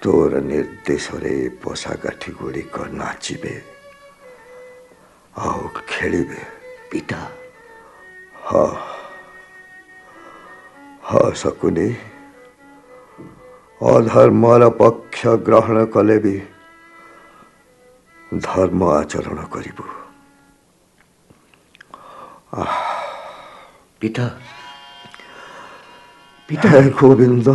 ତୋର ନିର୍ଦ୍ଦେଶରେ ପୋଷାକାଠି ଗୁଡ଼ିକ ନାଚିବେ ଆଉ ଖେଳିବେ। ପିତା। ହଁ ହଁ ଶକୁନି, ଅଧର୍ମର ପକ୍ଷ ଗ୍ରହଣ କଲେ ବି ଧର୍ମ ଆଚରଣ କରିବୁ। ପିତା ପିତା। ହେ ଗୋବିନ୍ଦ,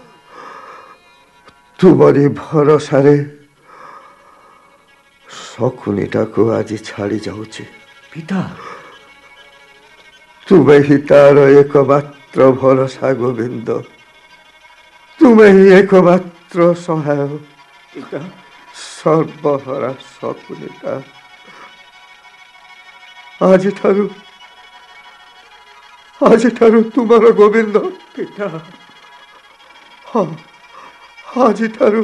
ତୁମରି ଭରସାରେ ଶକୁନିଟାକୁ ଆଜି ଛାଡ଼ି ଯାଉଛି। ପିତା। ତୁମେ ହିଁ ତାର ଏକମାତ୍ର ଭରସା ଗୋବିନ୍ଦ, ତୁମେ ହିଁ ଏକମାତ୍ର ସହାୟ। ପିତା। ସର୍ବହରା ଶକୁନିଟା ଆଜିଠାରୁ ତୁମର ଗୋବିନ୍ଦ। ପିତା। ହଁ, ଆଜିଠାରୁ।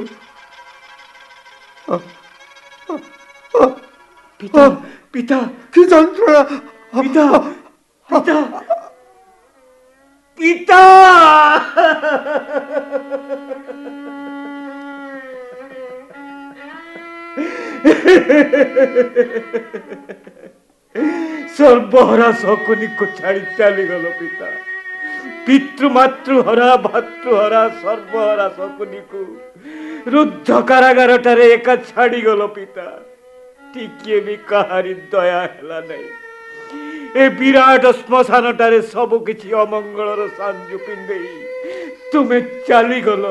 ପିତା ପିତା। କି ଯନ୍ତ୍ରଣା! ପିତା ପିତା ପିତା। ସର୍ବହରା ଶକୁନିକୁ ଛାଡ଼ି ଚାଲିଗଲ ପିତା। ପିତୃମାତୃହରା ଭାତୃହରା ସର୍ବହରା ଶକୁନିକୁ ରୁଦ୍ଧ କାରାଗାରଟାରେ ଏକା ଛାଡ଼ିଗଲ ପିତା। ଟିକିଏ ବି କାହାରି ଦୟା ହେଲା ନାହିଁ। ଏ ବିରାଟ ଶ୍ମଶାନଟାରେ ସବୁ କିଛି ଅମଙ୍ଗଳର ସାଞ୍ଜୁ ପିନ୍ଧେଇ ତୁମେ ଚାଲିଗଲ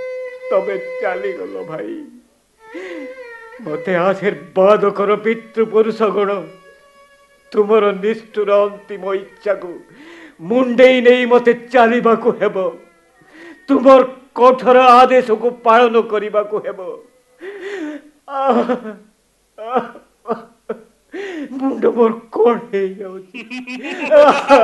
ଭାଇ। ମତେ ଆଶୀର୍ବାଦ କର ପିତୃପୁରୁଷ ଗଣ, ତୁମର ନିଷ୍ଠୁର ଅନ୍ତିମ ଇଚ୍ଛାକୁ ମୁଣ୍ଡେଇ ନେଇ ମତେ ଚାଲିବାକୁ ହେବ। ତୁମର କଠୋର ଆଦେଶକୁ ପାଳନ କରିବାକୁ ହେବ। ମୁଣ୍ଡ ମୋର କଣ ହେଇଯାଉଛି।